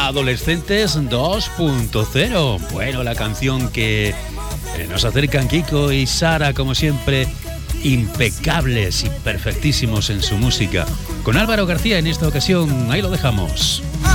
Adolescentes 2.0. Bueno, la canción que nos acercan Kiko y Sara, como siempre, impecables y perfectísimos en su música. Con Álvaro García en esta ocasión, ahí lo dejamos.